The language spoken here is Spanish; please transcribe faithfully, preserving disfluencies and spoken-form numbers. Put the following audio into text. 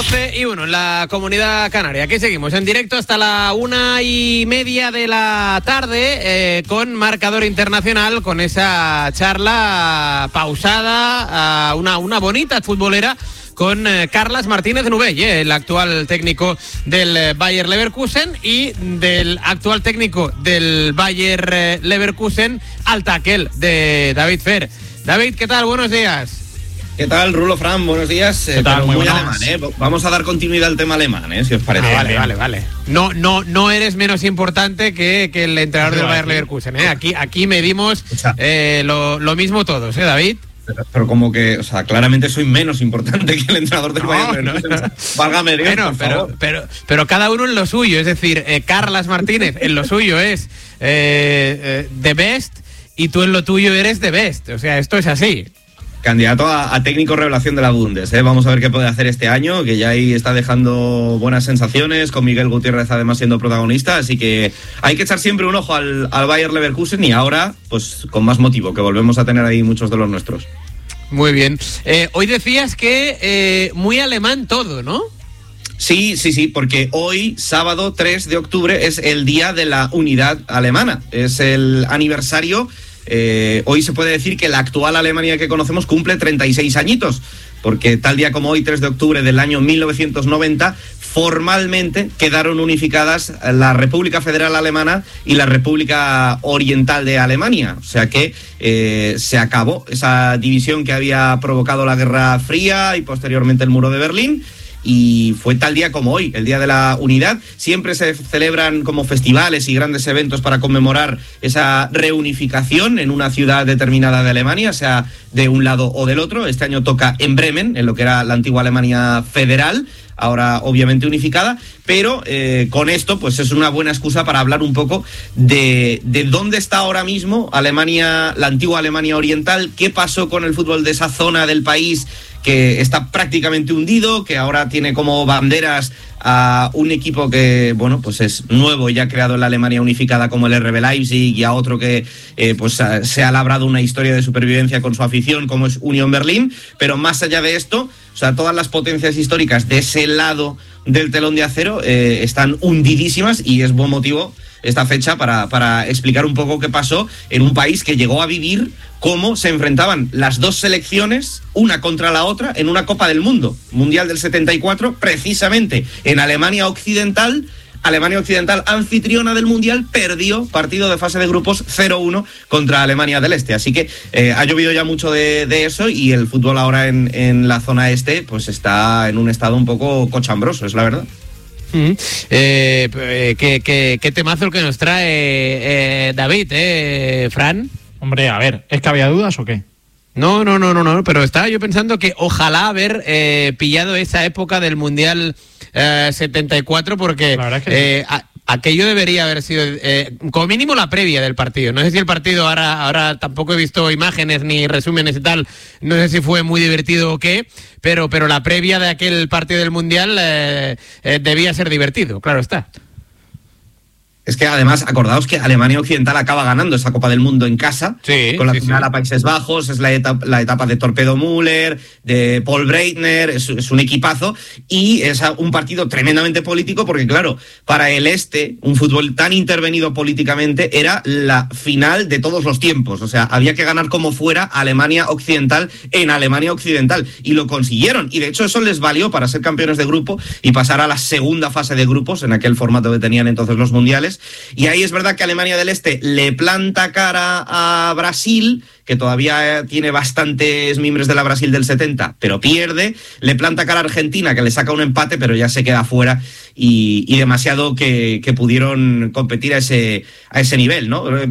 doce y uno en la Comunidad Canaria. Aquí seguimos en directo hasta la una y media de la tarde eh, con marcador internacional, con esa charla pausada, uh, una, una bonita futbolera con eh, Carles Martínez Novell, eh, el actual técnico del eh, Bayer Leverkusen, y del actual técnico del Bayer eh, Leverkusen, al tackle de David Fer. David, ¿qué tal? Buenos días. ¿Qué tal, Rulo, Fran? Buenos días. ¿Qué tal? Pero muy muy buenos. alemán, ¿eh? Vamos a dar continuidad al tema alemán, ¿eh? Si os parece. Ah, vale, vale, vale. No, no, no eres menos importante que, que el entrenador del Bayer Leverkusen, ¿eh? Aquí, aquí medimos eh, lo, lo mismo todos, ¿eh, David? Pero, pero como que, o sea, claramente soy menos importante que el entrenador del no, Bayer Leverkusen. No, no. Válgame Dios, bueno, por pero, favor. Pero, pero cada uno en lo suyo, es decir, eh, Carles Martínez en lo suyo es eh, eh, the best y tú en lo tuyo eres the best. O sea, esto es así. Candidato a, a técnico revelación de la Bundes, ¿eh? Vamos a ver qué puede hacer este año, que ya ahí está dejando buenas sensaciones, con Miguel Gutiérrez además siendo protagonista, así que hay que echar siempre un ojo al, al Bayer Leverkusen, y ahora, pues con más motivo, que volvemos a tener ahí muchos de los nuestros. Muy bien. Eh, hoy decías que eh, muy alemán todo, ¿no? Sí, sí, sí, porque hoy, sábado tres de octubre, es el Día de la Unidad Alemana, es el aniversario. Eh, hoy se puede decir que la actual Alemania que conocemos cumple treinta y seis añitos, porque tal día como hoy, tres de octubre del año mil novecientos noventa, formalmente quedaron unificadas la República Federal Alemana y la República Oriental de Alemania. O sea que eh, se acabó esa división que había provocado la Guerra Fría y posteriormente el Muro de Berlín. Y fue tal día como hoy, el Día de la Unidad. Siempre se celebran como festivales y grandes eventos para conmemorar esa reunificación en una ciudad determinada de Alemania, sea de un lado o del otro. Este año toca en Bremen, en lo que era la antigua Alemania federal, ahora obviamente unificada, pero eh, con esto pues es una buena excusa para hablar un poco de, de dónde está ahora mismo Alemania, la antigua Alemania Oriental, qué pasó con el fútbol de esa zona del país que está prácticamente hundido, que ahora tiene como banderas a un equipo que, bueno, pues es nuevo, ya creado en la Alemania unificada, como el R B Leipzig, y a otro que eh, pues se ha labrado una historia de supervivencia con su afición, como es Unión Berlín. Pero más allá de esto, o sea, todas las potencias históricas de ese lado del telón de acero eh, están hundidísimas, y es buen motivo esta fecha para, para explicar un poco qué pasó en un país que llegó a vivir cómo se enfrentaban las dos selecciones una contra la otra en una Copa del Mundo, Mundial del setenta y cuatro, precisamente en Alemania Occidental. Alemania Occidental, anfitriona del Mundial, perdió partido de fase de grupos cero uno contra Alemania del Este. Así que eh, ha llovido ya mucho de, de eso, y el fútbol ahora en, en la zona este pues está en un estado un poco cochambroso, es la verdad. Uh-huh. eh, eh, ¿qué, qué, qué temazo el que nos trae eh, David, eh, Fran? Hombre, a ver, ¿es que había dudas o qué? No, no, no, no, no, pero estaba yo pensando que ojalá haber eh, pillado esa época del Mundial eh, setenta y cuatro, porque la verdad es que eh, a, aquello debería haber sido eh, como mínimo la previa del partido. No sé si el partido, ahora, ahora tampoco he visto imágenes ni resúmenes y tal, no sé si fue muy divertido o qué, pero, pero la previa de aquel partido del Mundial eh, eh, debía ser divertido, claro está. Es que además, acordaos que Alemania Occidental acaba ganando esa Copa del Mundo en casa, sí, con la sí, final sí. a Países Bajos, es la etapa, la etapa de Torpedo Müller, de Paul Breitner, es, es un equipazo, y es un partido tremendamente político, porque claro, para el Este, un fútbol tan intervenido políticamente, era la final de todos los tiempos. O sea, había que ganar como fuera Alemania Occidental en Alemania Occidental, y lo consiguieron, y de hecho eso les valió para ser campeones de grupo y pasar a la segunda fase de grupos, en aquel formato que tenían entonces los mundiales. Y ahí es verdad que Alemania del Este le planta cara a Brasil, que todavía tiene bastantes miembros de la Brasil del setenta, pero pierde. Le planta cara a Argentina, que le saca un empate, pero ya se queda fuera, y, y demasiado que, que pudieron competir a ese, a ese nivel, ¿no?